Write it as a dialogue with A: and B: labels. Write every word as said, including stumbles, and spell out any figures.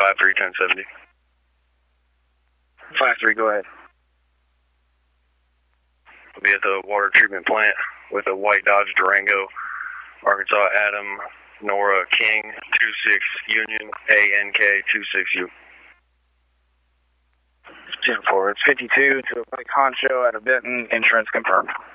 A: five three, ten seventy.
B: five three, go ahead.
A: We'll be at the water treatment plant with a white Dodge Durango, Arkansas Adam, Nora King, two six Union, A N K two six U.
B: ten four, it's fifty-two to a white Honcho out of Benton, insurance confirmed.